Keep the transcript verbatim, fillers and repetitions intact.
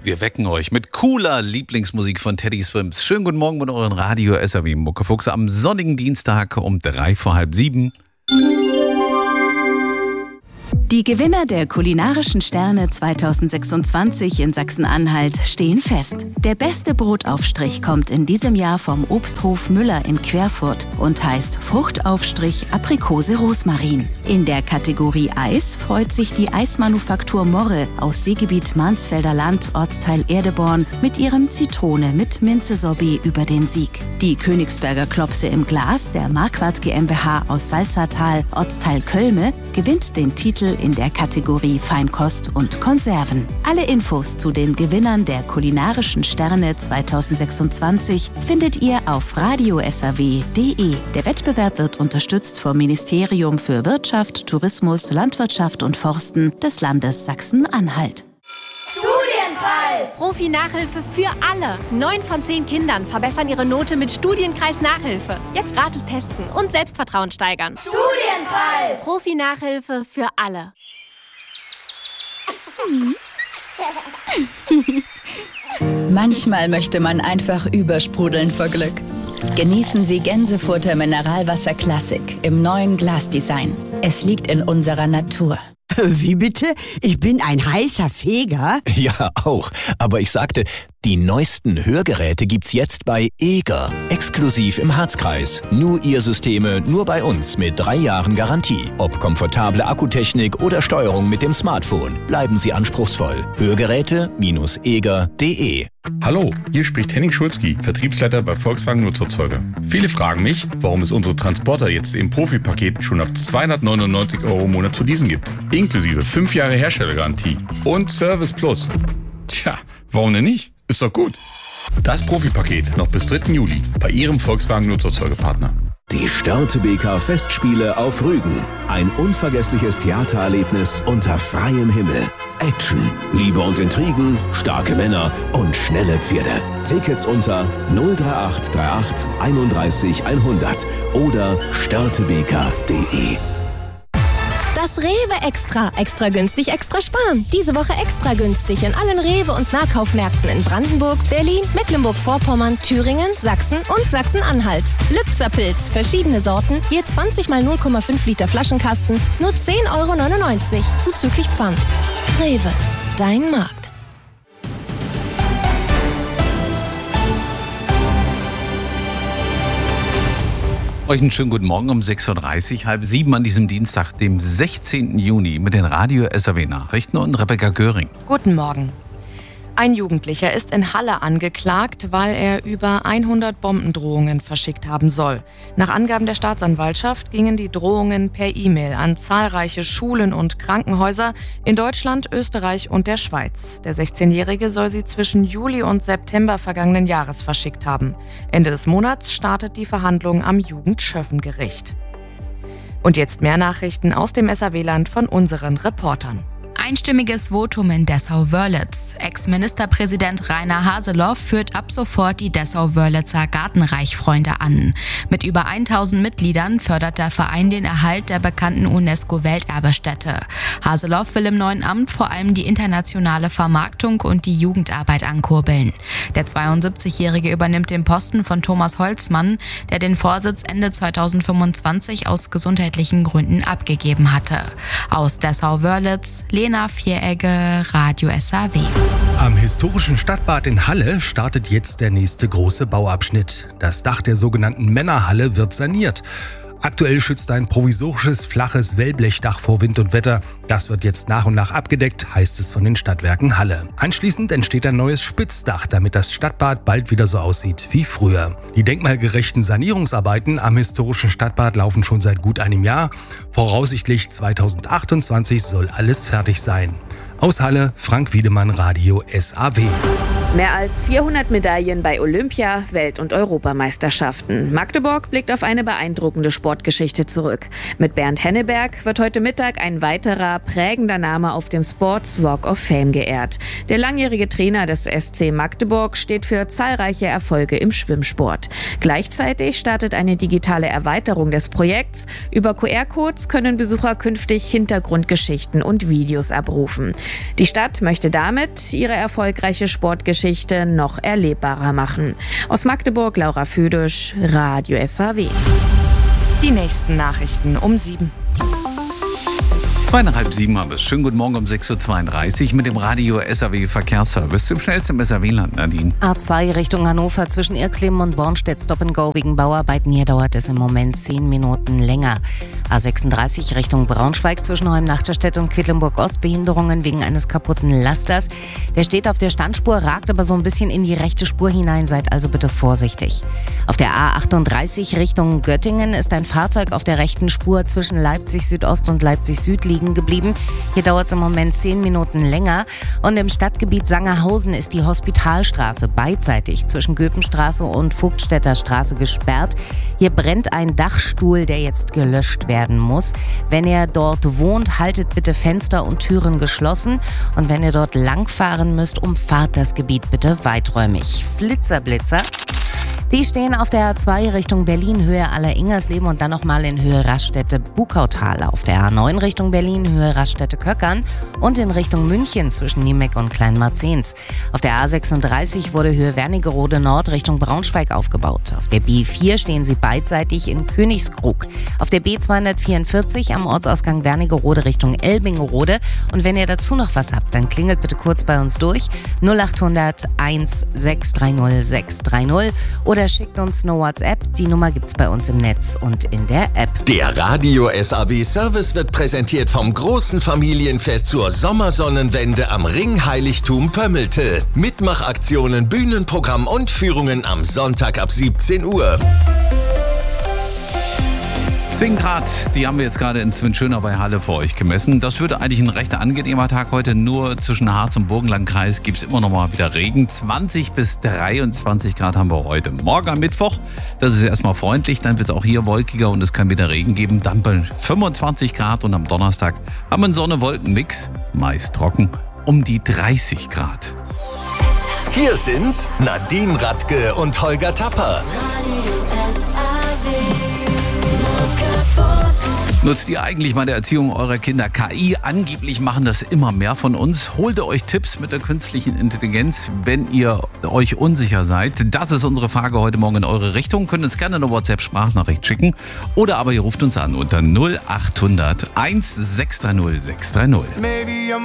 Wir wecken euch mit cooler Lieblingsmusik von Teddy Swims. Schönen guten Morgen mit euren Radio S R W Muckefuchse am sonnigen Dienstag um drei vor halb sieben. Die Gewinner der kulinarischen Sterne zweitausendsechsundzwanzig in Sachsen-Anhalt stehen fest. Der beste Brotaufstrich kommt in diesem Jahr vom Obsthof Müller in Querfurt und heißt Fruchtaufstrich Aprikose Rosmarin. In der Kategorie Eis freut sich die Eismanufaktur Morre aus Seegebiet Mansfelder Land, Ortsteil Erdeborn, mit ihrem Zitrone mit Minze-Sorbet über den Sieg. Die Königsberger Klopse im Glas der Marquardt GmbH aus Salzertal, Ortsteil Kölme, gewinnt den Titel in der Kategorie Feinkost und Konserven. Alle Infos zu den Gewinnern der kulinarischen Sterne zweitausendsechsundzwanzig findet ihr auf radio s r w punkt d e. Der Wettbewerb wird unterstützt vom Ministerium für Wirtschaft, Tourismus, Landwirtschaft und Forsten des Landes Sachsen-Anhalt. Studienpreis! Profi-Nachhilfe für alle. Neun von zehn Kindern verbessern ihre Note mit Studienkreis Nachhilfe. Jetzt gratis testen und Selbstvertrauen steigern. Studienpreis! Profi-Nachhilfe für alle. Manchmal möchte man einfach übersprudeln vor Glück. Genießen Sie Gänsefurter Mineralwasser Classic im neuen Glasdesign. Es liegt in unserer Natur. Wie bitte? Ich bin ein heißer Feger? Ja, auch. Aber ich sagte, die neuesten Hörgeräte gibt's jetzt bei Eger. Exklusiv im Harzkreis. Nur Ihr Systeme, nur bei uns mit drei Jahren Garantie. Ob komfortable Akkutechnik oder Steuerung mit dem Smartphone. Bleiben Sie anspruchsvoll. Hörgeräte eger punkt de. Hallo, hier spricht Henning Schulzki, Vertriebsleiter bei Volkswagen Nutzerzeuger. Viele fragen mich, warum es unsere Transporter jetzt im Profipaket schon ab zweihundertneunundneunzig Euro im Monat zu leasen gibt. Inklusive fünf Jahre Herstellergarantie und Service Plus. Tja, warum denn nicht? Ist doch gut. Das Profipaket noch bis dritten Juli bei Ihrem Volkswagen Nutzerzeugerpartner. Die Störtebeker Festspiele auf Rügen. Ein unvergessliches Theatererlebnis unter freiem Himmel. Action, Liebe und Intrigen, starke Männer und schnelle Pferde. Tickets unter null drei acht drei acht einunddreißig hundert oder störtebeker punkt de. Das Rewe Extra. Extra günstig, extra sparen. Diese Woche extra günstig in allen Rewe- und Nahkaufmärkten in Brandenburg, Berlin, Mecklenburg-Vorpommern, Thüringen, Sachsen und Sachsen-Anhalt. Lübzer Pilz, verschiedene Sorten, je zwanzig mal null Komma fünf Liter Flaschenkasten, nur zehn Euro neunundneunzig, zuzüglich Pfand. Rewe, dein Markt. Euch einen schönen guten Morgen um sechs Uhr dreißig, halb sieben an diesem Dienstag, dem sechzehnten Juni mit den Radio S R W Nachrichten und Rebecca Göring. Guten Morgen. Ein Jugendlicher ist in Halle angeklagt, weil er über hundert Bombendrohungen verschickt haben soll. Nach Angaben der Staatsanwaltschaft gingen die Drohungen per E-Mail an zahlreiche Schulen und Krankenhäuser in Deutschland, Österreich und der Schweiz. Der sechzehnjährige soll sie zwischen Juli und September vergangenen Jahres verschickt haben. Ende des Monats startet die Verhandlung am Jugendschöffengericht. Und jetzt mehr Nachrichten aus dem S R W-Land von unseren Reportern. Einstimmiges Votum in Dessau-Wörlitz. Ex-Ministerpräsident Rainer Haseloff führt ab sofort die Dessau-Wörlitzer Gartenreichfreunde an. Mit über tausend Mitgliedern fördert der Verein den Erhalt der bekannten UNESCO-Welterbestätte. Haseloff will im neuen Amt vor allem die internationale Vermarktung und die Jugendarbeit ankurbeln. Der zweiundsiebzigjährige übernimmt den Posten von Thomas Holzmann, der den Vorsitz Ende zweitausendfünfundzwanzig aus gesundheitlichen Gründen abgegeben hatte. Aus Dessau-Wörlitz, Lena Vieregge, Radio S R W. Am historischen Stadtbad in Halle startet jetzt der nächste große Bauabschnitt. Das Dach der sogenannten Männerhalle wird saniert. Aktuell schützt ein provisorisches, flaches Wellblechdach vor Wind und Wetter. Das wird jetzt nach und nach abgedeckt, heißt es von den Stadtwerken Halle. Anschließend entsteht ein neues Spitzdach, damit das Stadtbad bald wieder so aussieht wie früher. Die denkmalgerechten Sanierungsarbeiten am historischen Stadtbad laufen schon seit gut einem Jahr. Voraussichtlich zweitausendachtundzwanzig soll alles fertig sein. Aus Halle, Frank Wiedemann, Radio S R W. Mehr als vierhundert Medaillen bei Olympia-, Welt- und Europameisterschaften. Magdeburg blickt auf eine beeindruckende Sportgeschichte zurück. Mit Bernd Henneberg wird heute Mittag ein weiterer prägender Name auf dem Sports Walk of Fame geehrt. Der langjährige Trainer des S C Magdeburg steht für zahlreiche Erfolge im Schwimmsport. Gleichzeitig startet eine digitale Erweiterung des Projekts. Über Q R-Codes können Besucher künftig Hintergrundgeschichten und Videos abrufen. Die Stadt möchte damit ihre erfolgreiche Sportgeschichte noch erlebbarer machen. Aus Magdeburg, Laura Füdisch, Radio S H W. Die nächsten Nachrichten um sieben. Zweieinhalb sieben haben wir es. Schönen guten Morgen um sechs Uhr zweiunddreißig mit dem Radio S H W Verkehrsservice zum schnellsten im S H W-Land, Nadine. A zwei Richtung Hannover zwischen Irxleben und Bornstedt Stop and Go wegen Bauarbeiten. Hier dauert es im Moment zehn Minuten länger. A sechsunddreißig Richtung Braunschweig zwischen Heum-Nachterstedt und Quedlinburg-Ost Behinderungen wegen eines kaputten Lasters. Der steht auf der Standspur, ragt aber so ein bisschen in die rechte Spur hinein, seid also bitte vorsichtig. Auf der A achtunddreißig Richtung Göttingen ist ein Fahrzeug auf der rechten Spur zwischen Leipzig Südost und Leipzig Süd liegen geblieben. Hier dauert es im Moment zehn Minuten länger. Und im Stadtgebiet Sangerhausen ist die Hospitalstraße beidseitig zwischen Göpenstraße und Vogtstädter Straße gesperrt. Hier brennt ein Dachstuhl, der jetzt gelöscht werden muss. Wenn ihr dort wohnt, haltet bitte Fenster und Türen geschlossen. Und wenn ihr dort langfahren müsst, umfahrt das Gebiet bitte weiträumig. Flitzerblitzer. Die stehen auf der A zwei Richtung Berlin, Höhe Aller-Ingersleben und dann nochmal in Höhe Raststätte-Bukautal. Auf der A neun Richtung Berlin, Höhe Raststätte-Köckern und in Richtung München zwischen Niemeck und Kleinmarzens. Auf der A sechsunddreißig wurde Höhe Wernigerode Nord Richtung Braunschweig aufgebaut. Auf der B vier stehen sie beidseitig in Königskrug. Auf der B zweihundertvierundvierzig am Ortsausgang Wernigerode Richtung Elbingerode. Und wenn ihr dazu noch was habt, dann klingelt bitte kurz bei uns durch. null achthundert eins sechs drei null sechs drei null oder schickt uns eine WhatsApp. Die Nummer gibt's bei uns im Netz und in der App. Der Radio S H W Service wird präsentiert vom großen Familienfest zur Sommersonnenwende am Ringheiligtum Pömmelte. Mitmachaktionen, Bühnenprogramm und Führungen am Sonntag ab siebzehn Uhr. zehn Grad, die haben wir jetzt gerade in Zwischenschöner bei Halle für euch gemessen. Das würde eigentlich ein recht angenehmer Tag heute. Nur zwischen Harz und Burgenlandkreis gibt es immer noch mal wieder Regen. zwanzig bis dreiundzwanzig Grad haben wir heute. Morgen am Mittwoch, das ist erstmal freundlich. Dann wird es auch hier wolkiger und es kann wieder Regen geben. Dann bei fünfundzwanzig Grad und am Donnerstag haben wir einen Sonne-Wolken-Mix. Meist trocken, um die dreißig Grad. Hier sind Nadine Radke und Holger Tapper. Nutzt ihr eigentlich mal der Erziehung eurer Kinder K I? Angeblich machen das immer mehr von uns. Holt euch Tipps mit der künstlichen Intelligenz, wenn ihr euch unsicher seid. Das ist unsere Frage heute Morgen in eure Richtung. Könnt uns gerne eine WhatsApp-Sprachnachricht schicken. Oder aber ihr ruft uns an unter null achthundert eins sechs drei null sechs drei null.